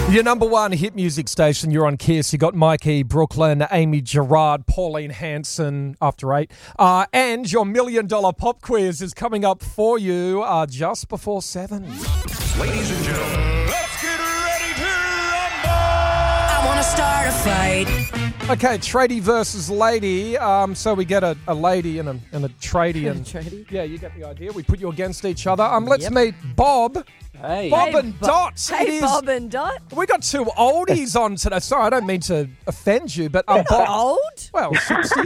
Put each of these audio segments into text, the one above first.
Your number one hit music station, you're on Kiss. You got Mikey, Brooklyn, Amy Gerard, Pauline Hanson after 8. And your $1 million pop quiz is coming up for you just before 7. Ladies and gentlemen, let's get ready to rumble! I want to start a fight. Okay, tradie versus lady. So we get a lady and a tradie. And Tradie? yeah, you get the idea. We put you against each other. Let's meet Bob. Hey. Bob Hey, and Dot. It Hey, is- Bob and Dot. We got two oldies on today. Sorry, I don't mean to offend you, but Bob. Old? Well, 60.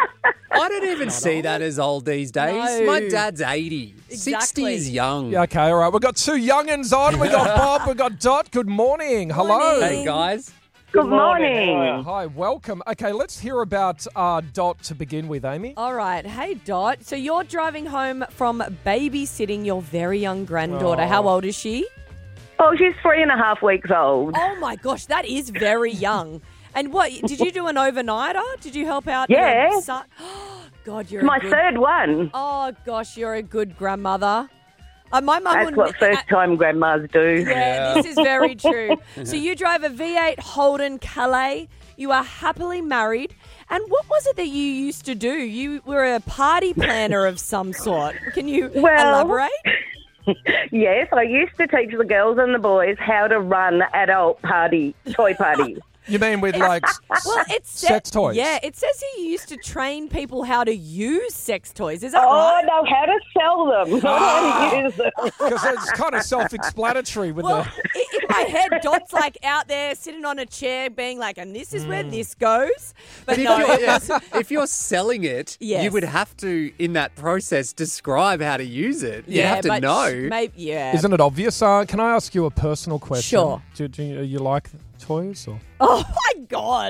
I don't even see that as old these days. No. My dad's 80. 60 Exactly. is young. Yeah, okay, all right. We've got two youngins on. We got Bob, we got Dot. Good morning. Hello. Morning. Hey, guys. Good morning. Hi, welcome. Okay, let's hear about Dot to begin with, Amy. All right. Hey, Dot. So you're driving home from babysitting your very young granddaughter. Oh. How old is she? Oh, she's 3.5 weeks old. Oh, my gosh. That is very young. And what, did you do an overnighter? Did you help out? Yeah. your son? God, you're My a good... third one. Oh, gosh, you're a good grandmother. My mum That's would... what first-time grandmas do. Yeah, this is very true. So you drive a V8 Holden Calais. You are happily married. And what was it that you used to do? You were a party planner of some sort. Can you elaborate? Yes, I used to teach the girls and the boys how to run adult toy parties. You mean with like Well, it says sex toys? Yeah, it says you used to train people how to use sex toys. Is that Oh, right? no, how to sell them, not how to use them. Because it's kind of self-explanatory with Well, the... in my head, Dot's like out there sitting on a chair being like, and this is where this goes. But If no, you're, it wasn't. if you're selling it, Yes. you would have to, in that process, describe how to use it. You Yeah, have to but know. Maybe, yeah. Isn't it obvious? Can I ask you a personal question? Sure. Do you like toys? Or? Oh, my God.